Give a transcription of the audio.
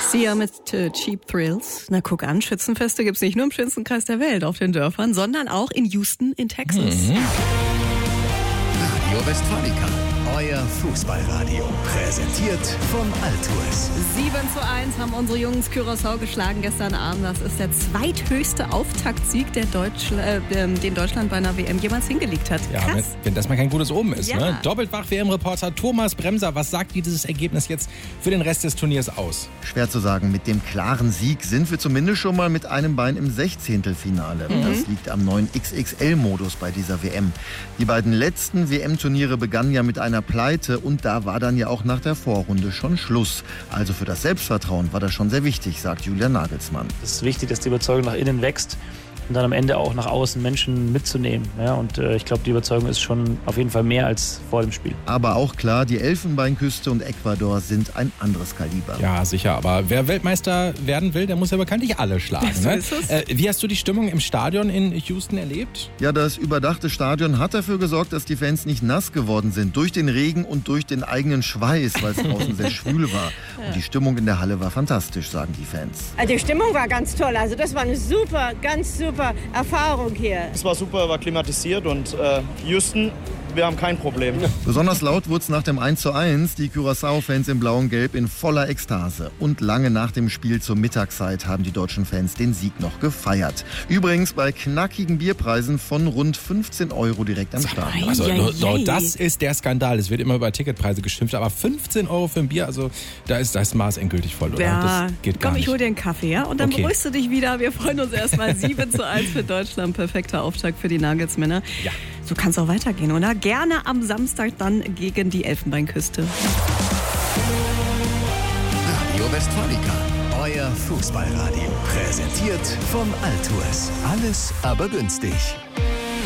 Sia mit Cheap Thrills. Na guck an, Schützenfeste gibt's nicht nur im schönsten Kreis der Welt auf den Dörfern, sondern auch in Houston in Texas. Radio Westfalica, euer Fußballradio. Präsentiert von Altours. 7:1 haben unsere Jungs Curaçao geschlagen gestern Abend. Das ist der zweithöchste Auftaktsieg, den Deutschland bei einer WM jemals hingelegt hat. Ja, Krass. wenn das mal kein gutes Omen ist. Ja. Ne? Doppeltfach-WM-Reporter Thomas Bremser, was sagt dieses Ergebnis jetzt für den Rest des Turniers aus? Schwer zu sagen. Mit dem klaren Sieg sind wir zumindest schon mal mit einem Bein im 16. Das liegt am neuen XXL-Modus bei dieser WM. Die beiden letzten WM-Turniere begannen ja mit einer Pleite und da war dann ja auch nach der Vorrunde schon Schluss. Also für das Selbstvertrauen war das schon sehr wichtig, sagt Julian Nagelsmann. Es ist wichtig, dass die Überzeugung nach innen wächst und dann am Ende auch nach außen Menschen mitzunehmen. Ja, und ich glaube, die Überzeugung ist schon auf jeden Fall mehr als vor dem Spiel. Aber auch klar, die Elfenbeinküste und Ecuador sind ein anderes Kaliber. Ja, sicher. Aber wer Weltmeister werden will, der muss ja bekanntlich alle schlagen. So Ne? ist es. Wie hast du die Stimmung im Stadion in Houston erlebt? Ja, das überdachte Stadion hat dafür gesorgt, dass die Fans nicht nass geworden sind. Durch den Regen und durch den eigenen Schweiß, weil es draußen sehr schwül war. Und die Stimmung in der Halle war fantastisch, sagen die Fans. Die Stimmung war ganz toll. Also das war eine super, ganz super Erfahrung hier. Es war super, war klimatisiert und Houston, wir haben kein Problem. Besonders laut wurde es nach dem 1:1. Die Curaçao-Fans in blau und gelb in voller Ekstase. Und lange nach dem Spiel zur Mittagszeit haben die deutschen Fans den Sieg noch gefeiert. Übrigens bei knackigen Bierpreisen von rund 15 € direkt am Start. Also Eieiei. das ist der Skandal. Es wird immer über Ticketpreise geschimpft, aber 15 € für ein Bier, also da ist das Maß endgültig voll, oder? Ja, Das geht gar komm, ich nicht. hol dir einen Kaffee, ja? Und dann Okay. beruhigst du dich wieder. Wir freuen uns erstmal 7:1 für Deutschland. Perfekter Auftakt für die Nagelsmänner. Ja. So kann es auch weitergehen, oder? Gerne am Samstag dann gegen die Elfenbeinküste. Radio Westfalica, euer Fußballradio. Präsentiert von Altours. Alles aber günstig.